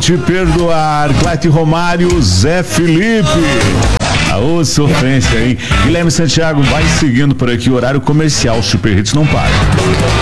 te perdoar. Clete Romário, Zé Felipe. Ô, sofrência, hein? Guilherme Santiago vai seguindo por aqui, horário comercial, Super Hits não para.